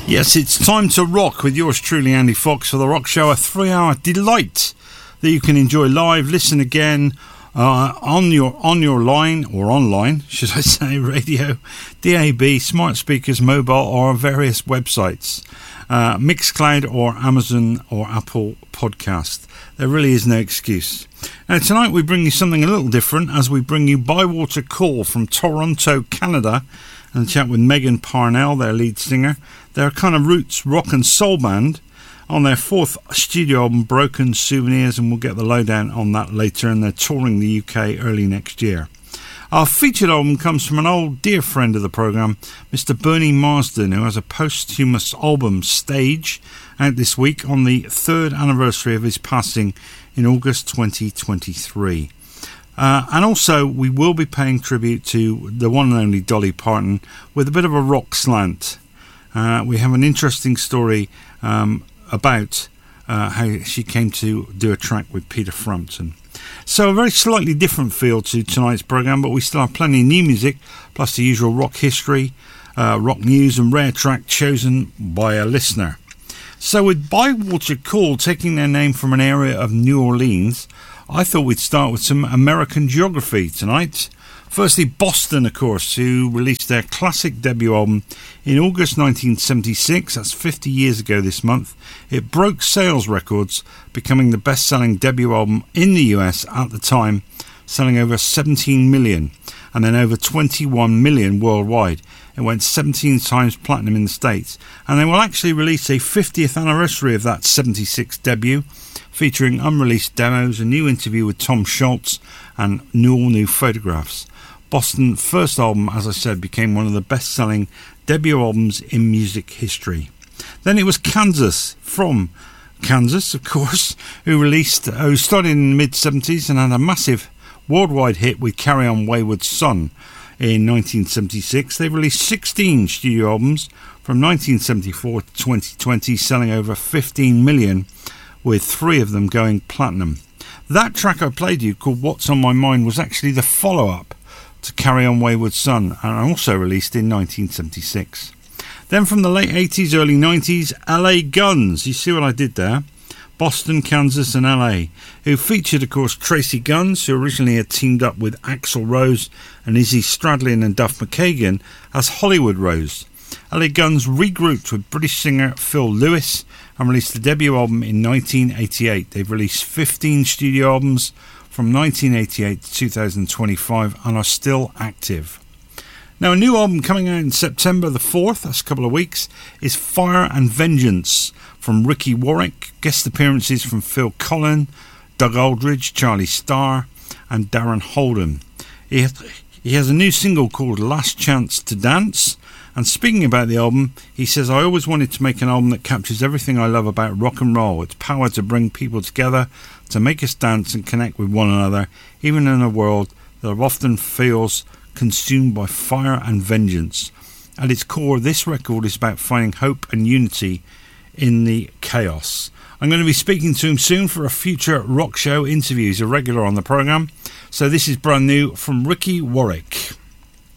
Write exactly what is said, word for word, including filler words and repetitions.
Yes, it's time to rock with yours truly, Andy Fox, for the Rock Show, a three-hour delight that you can enjoy live, listen again uh, on your on your line, or online, should I say, radio, D A B, smart speakers, mobile, or various websites, uh, Mixcloud or Amazon or Apple Podcast. There really is no excuse. Now, tonight we bring you something a little different as we bring you Bywater Call from Toronto, Canada, and chat with Megan Parnell, their lead singer. They're a kind of roots rock and soul band on their fourth studio album, Broken Souvenirs, and we'll get the lowdown on that later, and they're touring the U K early next year. Our featured album comes from an old dear friend of the programme, Mister Bernie Marsden, who has a posthumous album, Stage, out this week on the third anniversary of his passing in August twenty twenty-three. Uh, and also, we will be paying tribute to the one and only Dolly Parton with a bit of a rock slant. Uh, we have an interesting story um, about uh, how she came to do a track with Peter Frampton. So a very slightly different feel to tonight's programme, but we still have plenty of new music, plus the usual rock history, uh, rock news and rare track chosen by a listener. So with Bywater Call taking their name from an area of New Orleans, I thought we'd start with some American geography tonight. Firstly, Boston, of course, who released their classic debut album in August nineteen seventy-six. That's fifty years ago this month. It broke sales records, becoming the best-selling debut album in the U S at the time, selling over seventeen million and then over twenty-one million worldwide. It went seventeen times platinum in the States, and they will actually release a fiftieth anniversary of that seventy-six debut, featuring unreleased demos, a new interview with Tom Scholz, and new all new photographs. Boston's first album, as I said, became one of the best-selling debut albums in music history. Then it was Kansas, from Kansas, of course, who released, who started in the mid-seventies and had a massive worldwide hit with Carry On Wayward Son in nineteen seventy-six. They released sixteen studio albums from nineteen seventy-four to twenty twenty, selling over fifteen million, with three of them going platinum. That track I played you, called What's On My Mind, was actually the follow-up to Carry On Wayward Son, and also released in nineteen seventy-six. Then from the late eighties, early nineties, L A Guns. You see what I did there? Boston, Kansas and L A, who featured, of course, Tracy Guns, who originally had teamed up with Axl Rose and Izzy Stradlin and Duff McKagan as Hollywood Rose. L A Guns regrouped with British singer Phil Lewis and released the debut album in nineteen eighty-eight. They've released fifteen studio albums from nineteen eighty-eight to two thousand twenty-five and are still active. Now, a new album coming out in September the fourth, that's a couple of weeks, is Fire and Vengeance from Ricky Warwick. Guest appearances from Phil Collen, Doug Aldridge, Charlie Starr and Darren Holden. He has, he has a new single called Last Chance to Dance. And speaking about the album, he says, I always wanted to make an album that captures everything I love about rock and roll. Its power to bring people together, to make us dance and connect with one another, even in a world that often feels consumed by fire and vengeance. At its core, this record is about finding hope and unity in the chaos. I'm going to be speaking to him soon for a future Rock Show interview. He's a regular on the programme. So this is brand new from Ricky Warwick.